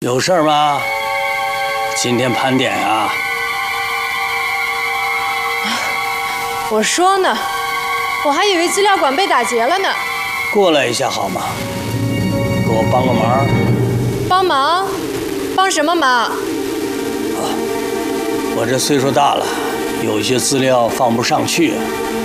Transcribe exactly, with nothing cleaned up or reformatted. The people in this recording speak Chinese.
有事儿吗？今天盘点啊？ 我说呢，我还以为资料馆被打劫了呢。 过来一下好吗？给我帮个忙。 帮忙？帮什么忙？啊， 我这岁数大了，有些资料放不上去，